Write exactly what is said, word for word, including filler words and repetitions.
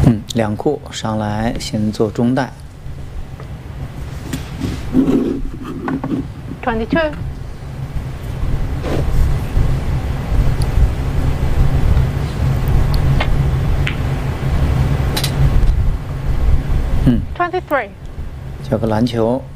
嗯，两库上来先做中带。 twenty-two. Hmm. twenty-three. 交个篮球。